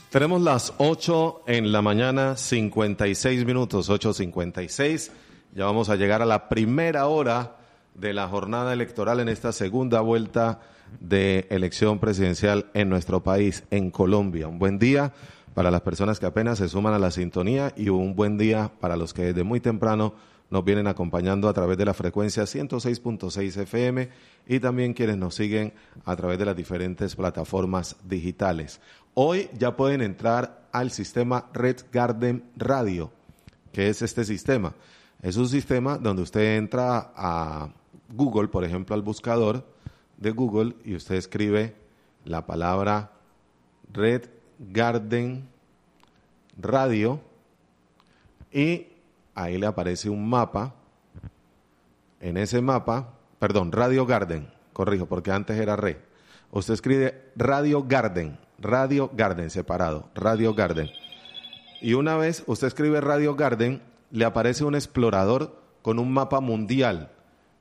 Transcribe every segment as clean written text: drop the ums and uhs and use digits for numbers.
Tenemos las 8 en la mañana, 56 minutos, 8:56. Ya vamos a llegar a la primera hora de la jornada electoral en esta segunda vuelta de elección presidencial en nuestro país, en Colombia. Un buen día para las personas que apenas se suman a la sintonía y un buen día para los que desde muy temprano nos vienen acompañando a través de la frecuencia 106.6 FM y también quienes nos siguen a través de las diferentes plataformas digitales. Hoy ya pueden entrar al sistema Red Garden Radio. ¿Qué es este sistema? Es un sistema donde usted entra a Google, por ejemplo, al buscador de Google, y usted escribe la palabra Red Garden Radio y ahí le aparece un mapa. En ese mapa, Radio Garden, corrijo, porque antes era Red. Usted escribe Radio Garden separado, Radio Garden. Y una vez usted escribe Radio Garden, le aparece un explorador con un mapa mundial.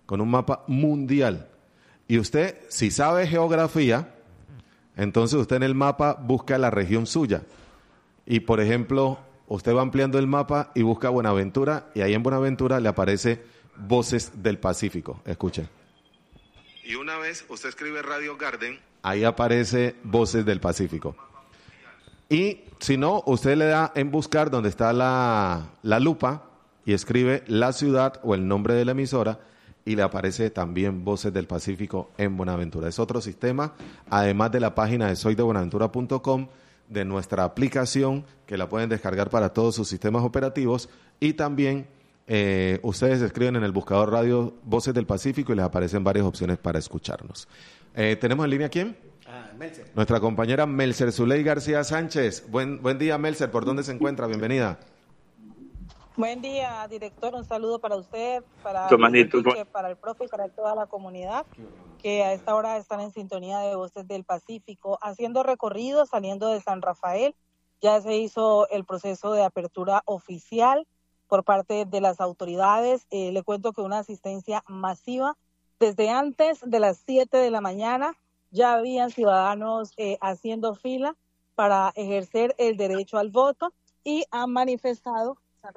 Y usted, si sabe geografía, entonces usted en el mapa busca la región suya. Y, por ejemplo, usted va ampliando el mapa y busca Buenaventura, y ahí en Buenaventura le aparece Voces del Pacífico. Escuchen. Y una vez usted escribe Radio Garden, ahí aparece Voces del Pacífico. Y si no, usted le da en buscar donde está la lupa y escribe la ciudad o el nombre de la emisora y le aparece también Voces del Pacífico en Buenaventura. Es otro sistema, además de la página de soydebuenaventura.com, de nuestra aplicación que la pueden descargar para todos sus sistemas operativos, y también ustedes escriben en el buscador Radio Voces del Pacífico y les aparecen varias opciones para escucharnos. ¿Tenemos en línea a quién? Melcer. Nuestra compañera Melcer Zuley García Sánchez. Buen día, Melcer. ¿Por dónde se encuentra? Bienvenida. Buen día, director. Un saludo para usted, para el profe y para toda la comunidad que a esta hora están en sintonía de Voces del Pacífico, haciendo recorridos, saliendo de San Rafael. Ya se hizo el proceso de apertura oficial por parte de las autoridades. Le cuento que una asistencia masiva desde antes de las 7 de la mañana. Ya habían ciudadanos haciendo fila para ejercer el derecho al voto y han manifestado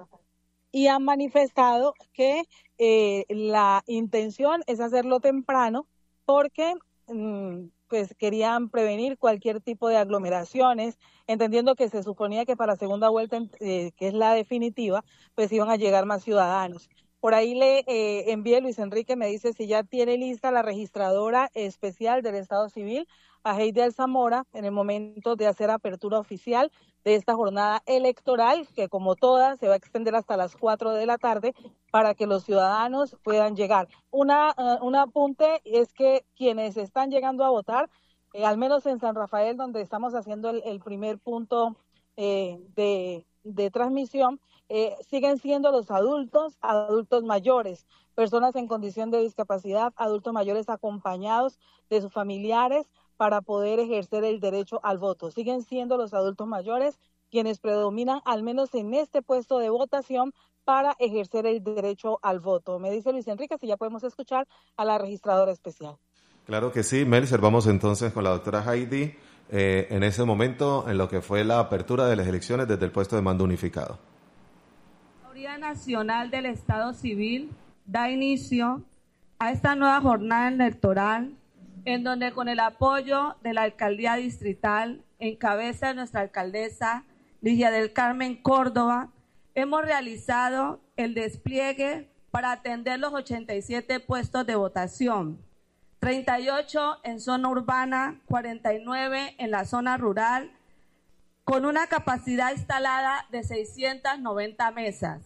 que la intención es hacerlo temprano porque pues querían prevenir cualquier tipo de aglomeraciones, entendiendo que se suponía que para segunda vuelta, que es la definitiva, pues iban a llegar más ciudadanos. Por ahí le envié, Luis Enrique me dice si ya tiene lista la registradora especial del Estado Civil, a Heidi Alzamora, en el momento de hacer apertura oficial de esta jornada electoral, que como todas se va a extender hasta las 4 de la tarde para que los ciudadanos puedan llegar. Un apunte es que quienes están llegando a votar, al menos en San Rafael, donde estamos haciendo el primer punto de transmisión, siguen siendo los adultos mayores, personas en condición de discapacidad, adultos mayores acompañados de sus familiares para poder ejercer el derecho al voto. Siguen siendo los adultos mayores quienes predominan, al menos en este puesto de votación, para ejercer el derecho al voto. Me dice Luis Enrique si ya podemos escuchar a la registradora especial. Claro que sí, Melcer. Vamos entonces con la doctora Heidi en ese momento en lo que fue la apertura de las elecciones desde el puesto de mando unificado. La Autoridad Nacional del Estado Civil da inicio a esta nueva jornada electoral en donde con el apoyo de la Alcaldía Distrital, en cabeza de nuestra alcaldesa Ligia del Carmen Córdoba, hemos realizado el despliegue para atender los 87 puestos de votación, 38 en zona urbana, 49 en la zona rural, con una capacidad instalada de 690 mesas,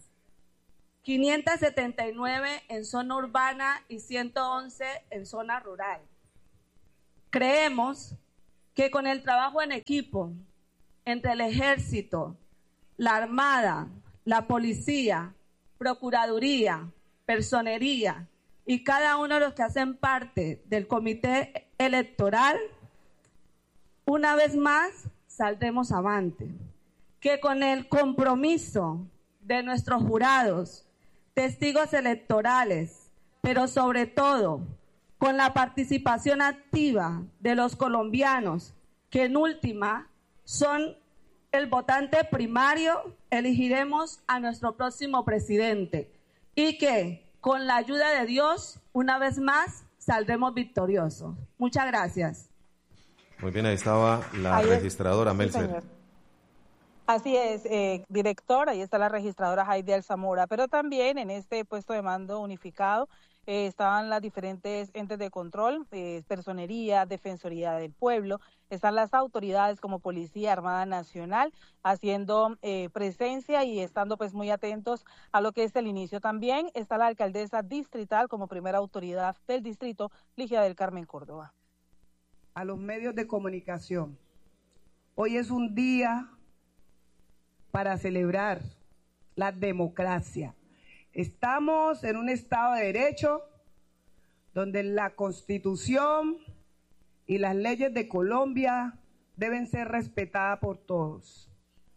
579 en zona urbana y 111 en zona rural. Creemos que con el trabajo en equipo entre el Ejército, la Armada, la Policía, Procuraduría, Personería y cada uno de los que hacen parte del Comité Electoral, una vez más saldremos avante. Que con el compromiso de nuestros jurados, testigos electorales, pero sobre todo con la participación activa de los colombianos, que en última son el votante primario, elegiremos a nuestro próximo presidente y que, con la ayuda de Dios, una vez más, saldremos victoriosos. Muchas gracias. Muy bien, ahí estaba la registradora Melser. Sí, así es, director, ahí está la registradora Heidi Alzamora, pero también en este puesto de mando unificado estaban las diferentes entes de control, Personería, Defensoría del Pueblo, están las autoridades como Policía Armada Nacional haciendo presencia y estando pues muy atentos a lo que es el inicio. También está la alcaldesa distrital como primera autoridad del distrito, Ligia del Carmen Córdoba. A los medios de comunicación, hoy es un día para celebrar la democracia. Estamos en un Estado de Derecho donde la Constitución y las leyes de Colombia deben ser respetadas por todos.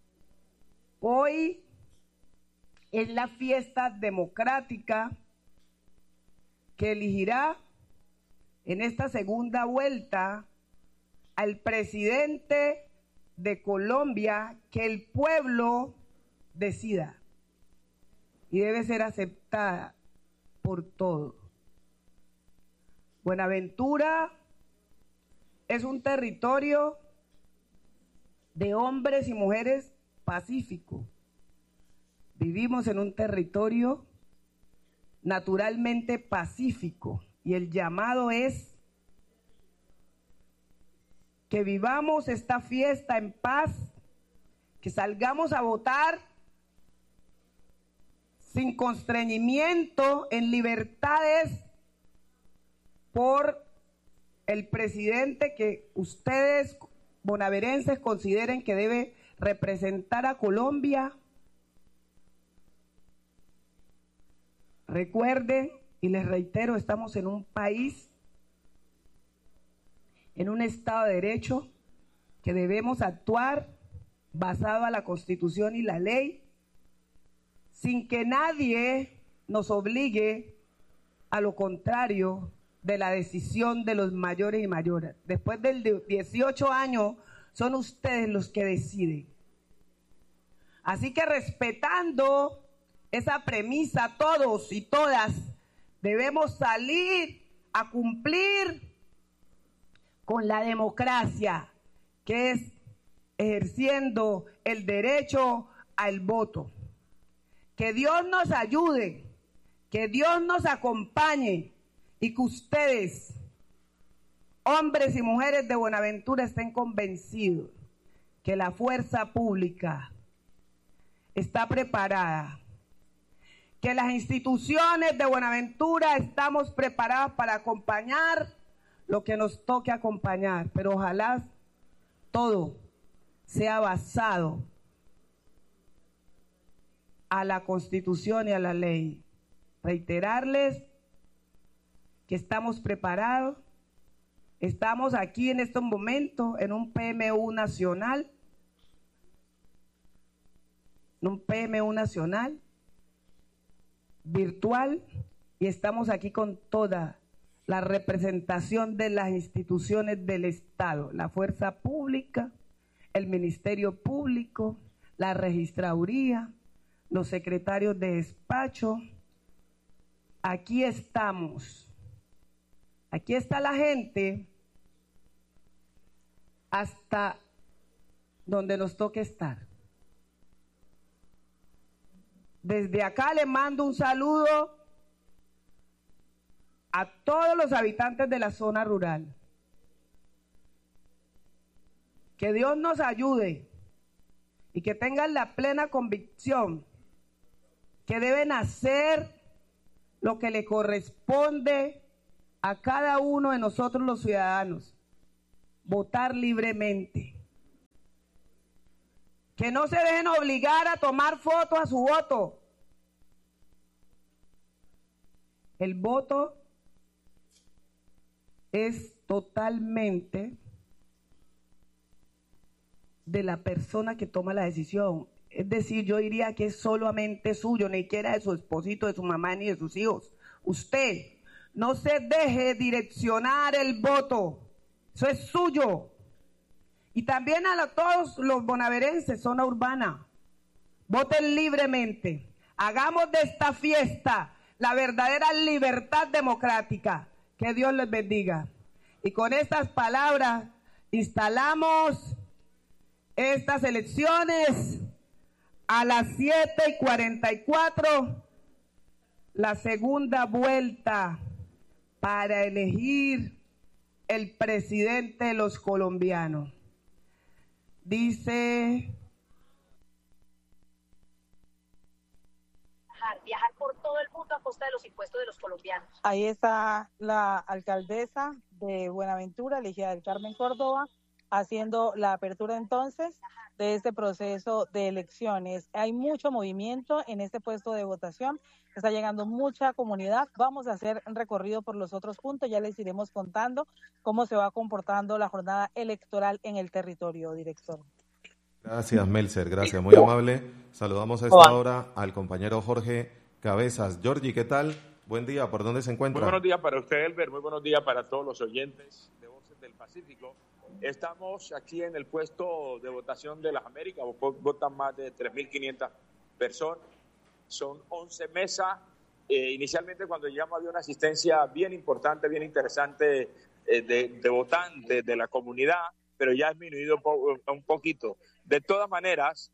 Hoy es la fiesta democrática que elegirá en esta segunda vuelta al presidente de Colombia que el pueblo decida y debe ser aceptada por todos. Buenaventura es un territorio de hombres y mujeres pacíficos. Vivimos en un territorio naturalmente pacífico y el llamado es que vivamos esta fiesta en paz, que salgamos a votar sin constreñimiento, en libertades, por el presidente que ustedes, bonaverenses, consideren que debe representar a Colombia. Recuerden, y les reitero, estamos en un país, en un Estado de Derecho, que debemos actuar basado a la Constitución y la ley, sin que nadie nos obligue a lo contrario de la decisión de los mayores y mayores. Después de 18 años, son ustedes los que deciden. Así que respetando esa premisa, todos y todas debemos salir a cumplir con la democracia, que es ejerciendo el derecho al voto. Que Dios nos ayude, que Dios nos acompañe y que ustedes, hombres y mujeres de Buenaventura, estén convencidos que la fuerza pública está preparada, que las instituciones de Buenaventura estamos preparadas para acompañar lo que nos toque acompañar, pero ojalá todo sea basado a la Constitución y a la ley. Reiterarles que estamos preparados, estamos aquí en estos momentos en un PMU nacional, virtual, y estamos aquí con toda la representación de las instituciones del Estado, la fuerza pública, el Ministerio Público, la Registraduría, los secretarios de despacho. Aquí estamos, aquí está la gente hasta donde nos toque estar. Desde acá le mando un saludo a todos los habitantes de la zona rural. Que Dios nos ayude y que tengan la plena convicción que deben hacer lo que le corresponde a cada uno de nosotros los ciudadanos, votar libremente. Que no se dejen obligar a tomar fotos a su voto. El voto es totalmente de la persona que toma la decisión. Es decir, yo diría que es solamente suyo, ni siquiera de su esposito, de su mamá, ni de sus hijos. Usted no se deje direccionar el voto. Eso es suyo. Y también todos los bonaerenses, zona urbana, voten libremente. Hagamos de esta fiesta la verdadera libertad democrática. Que Dios les bendiga. Y con estas palabras instalamos estas elecciones a las 7:44, la segunda vuelta para elegir el presidente de los colombianos. Dice... viajar por todo el mundo a costa de los impuestos de los colombianos. Ahí está la alcaldesa de Buenaventura, Ligia del Carmen Córdoba, haciendo la apertura entonces de este proceso de elecciones. Hay mucho movimiento en este puesto de votación, está llegando mucha comunidad. Vamos a hacer un recorrido por los otros puntos, ya les iremos contando cómo se va comportando la jornada electoral en el territorio, director. Gracias, Melser, gracias, muy amable. Saludamos a esta hora al compañero Jorge Cabezas. Georgie, ¿qué tal? Buen día, ¿por dónde se encuentra? Muy buenos días para usted, Elber, muy buenos días para todos los oyentes de Voces del Pacífico. Estamos aquí en el puesto de votación de las Américas, votan más de 3.500 personas, son 11 mesas. Inicialmente cuando llegamos había una asistencia bien importante, bien interesante de votantes de la comunidad, pero ya ha disminuido un poquito. De todas maneras,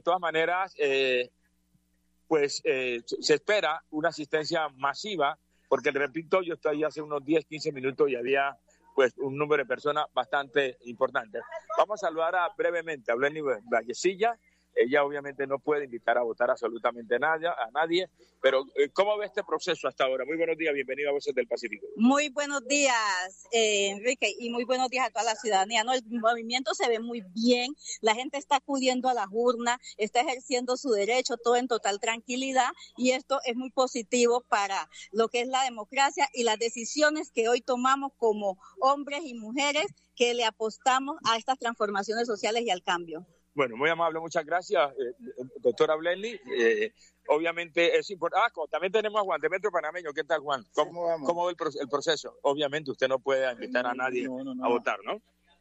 se espera una asistencia masiva, porque repito, yo estoy hace unos 10-15 minutos y había pues un número de personas bastante importante. Vamos a saludar brevemente a Blenny Vallecilla. Ella obviamente no puede invitar a votar absolutamente a nadie, pero ¿cómo ve este proceso hasta ahora? Muy buenos días, bienvenido a Voces del Pacífico. Muy buenos días, Enrique, y muy buenos días a toda la ciudadanía. No, el movimiento se ve muy bien, la gente está acudiendo a las urnas, está ejerciendo su derecho, todo en total tranquilidad, y esto es muy positivo para lo que es la democracia y las decisiones que hoy tomamos como hombres y mujeres que le apostamos a estas transformaciones sociales y al cambio. Bueno, muy amable, muchas gracias, doctora Blenny. Obviamente es importante. También tenemos a Juan Demetrio Panameño. ¿Qué tal, Juan? ¿Cómo ve el proceso? Obviamente usted no puede invitar a nadie a votar, ¿no?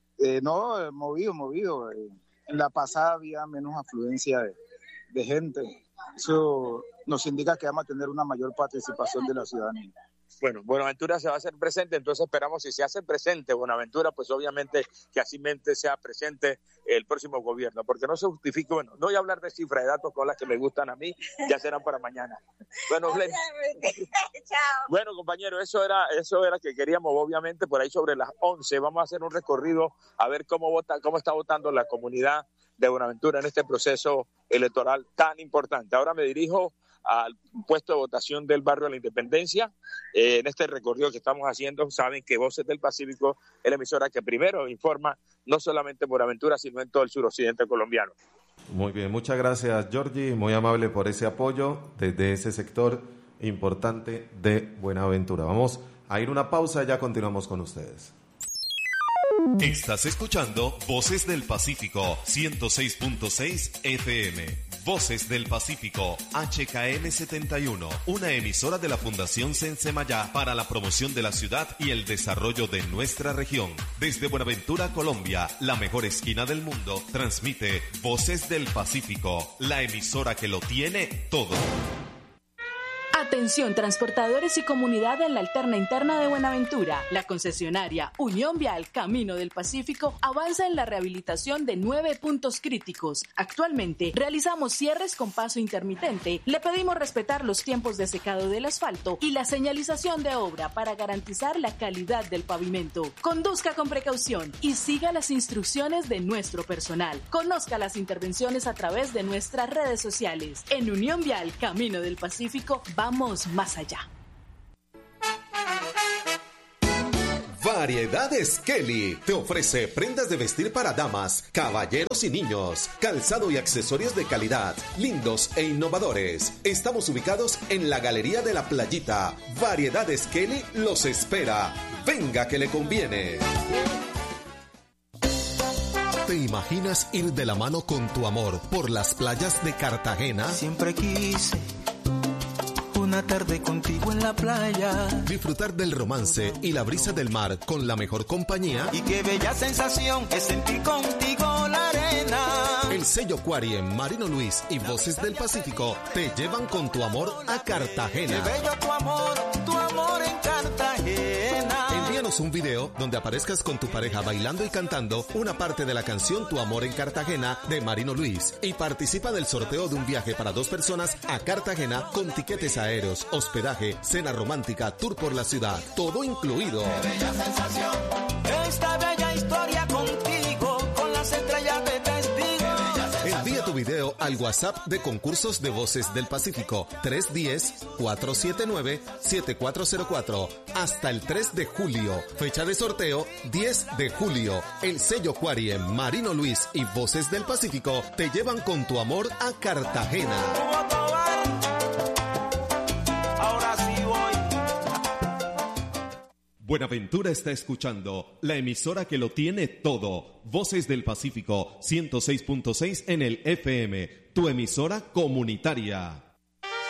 Movido. En la pasada había menos afluencia de gente. Eso nos indica que vamos a tener una mayor participación de la ciudadanía. Bueno, Buenaventura se va a hacer presente, entonces esperamos, si se hace presente Buenaventura, pues obviamente que así sea presente el próximo gobierno, porque no se justifica, no voy a hablar de cifras, de datos con las que me gustan a mí, ya serán para mañana. Bueno, bueno, compañero, eso era que queríamos, obviamente, por ahí sobre las 11, vamos a hacer un recorrido a ver cómo está votando la comunidad de Buenaventura en este proceso electoral tan importante. Ahora me dirijo al puesto de votación del barrio de la Independencia. En este recorrido que estamos haciendo, saben que Voces del Pacífico es la emisora que primero informa no solamente en Buenaventura, sino en todo el suroccidente colombiano. Muy bien, muchas gracias, Georgie, muy amable por ese apoyo desde ese sector importante de Buenaventura. Vamos a ir una pausa y ya continuamos con ustedes. Estás escuchando Voces del Pacífico 106.6 FM. Voces del Pacífico, HKM 71, una emisora de la Fundación Sensemayá para la promoción de la ciudad y el desarrollo de nuestra región. Desde Buenaventura, Colombia, la mejor esquina del mundo, transmite Voces del Pacífico, la emisora que lo tiene todo. Atención transportadores y comunidad en la alterna interna de Buenaventura. La concesionaria Unión Vial Camino del Pacífico avanza en la rehabilitación de 9 puntos críticos. Actualmente realizamos cierres con paso intermitente. Le pedimos respetar los tiempos de secado del asfalto y la señalización de obra para garantizar la calidad del pavimento. Conduzca con precaución y siga las instrucciones de nuestro personal. Conozca las intervenciones a través de nuestras redes sociales. En Unión Vial Camino del Pacífico vamos más allá. Variedades Kelly te ofrece prendas de vestir para damas, caballeros y niños, calzado y accesorios de calidad, lindos e innovadores. Estamos ubicados en la Galería de la Playita. Variedades Kelly los espera. Venga que le conviene. ¿Te imaginas ir de la mano con tu amor por las playas de Cartagena? Siempre quise una tarde contigo en la playa. Disfrutar del romance y la brisa del mar con la mejor compañía. Y qué bella sensación que sentí contigo la arena. El sello Quariem, Marino Luis y Voces del Pacífico te llevan con tu amor a Cartagena. Qué bello tu amor en Cartagena. Envíanos un video donde aparezcas con tu pareja bailando y cantando una parte de la canción Tu amor en Cartagena de Marino Luis y participa del sorteo de un viaje para 2 personas a Cartagena con tiquetes aéreos, hospedaje, cena romántica, tour por la ciudad, todo incluido. Qué bella sensación, esta bella historia contigo, con las estrellas de testigo. Envía tu video al WhatsApp de Concursos de Voces del Pacífico 310-479-7404 hasta el 3 de julio. Fecha de sorteo 10 de julio. El sello Quariem, Marino Luis y Voces del Pacífico te llevan con tu amor a Cartagena. Ahora sí voy. Buenaventura está escuchando la emisora que lo tiene todo. Voces del Pacífico 106.6 en el FM, tu emisora comunitaria.